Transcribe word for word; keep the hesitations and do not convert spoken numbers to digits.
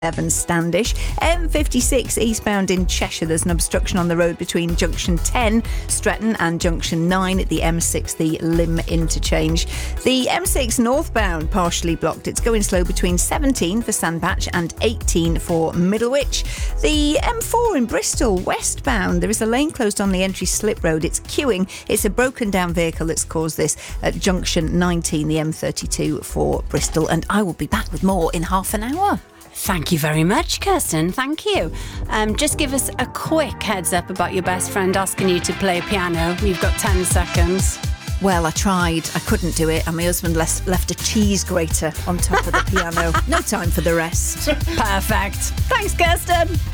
Evans Standish. M fifty-six eastbound in Cheshire, there's an obstruction on the road between junction ten, Stretton, and junction nine at the M six, the Lim interchange. The M six northbound partially blocked. It's going slow between seventeen for Sandpatch and eighteen for Middlewich. The M four in Bristol westbound, there is a lane closed on the entry slip road. It's queuing. It's a broken down vehicle that's caused this at junction nineteen, the M thirty-two for Bristol. And I will be back with more in half an hour. Thank you very much, Kirsten. Thank you. Um, just give us a quick heads up about your best friend asking you to play piano. We've got ten seconds. Well, I tried. I couldn't do it. And my husband left, left a cheese grater on top of the piano. No time for the rest. Perfect. Thanks, Kirsten.